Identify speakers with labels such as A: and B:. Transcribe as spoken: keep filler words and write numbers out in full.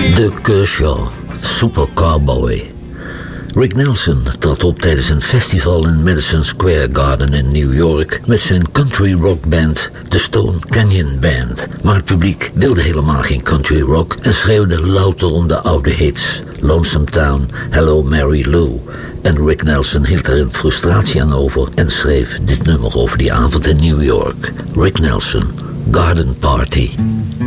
A: De Kershaw, Super Cowboy. Rick Nelson trad op tijdens een festival in Madison Square Garden in New York met zijn country rock band, de Stone Canyon Band. Maar het publiek wilde helemaal geen country rock en schreeuwde louter om de oude hits. Lonesome Town, Hello Mary Lou. En Rick Nelson hield er in frustratie aan over en schreef dit nummer over die avond in New York. Rick Nelson, Garden Party.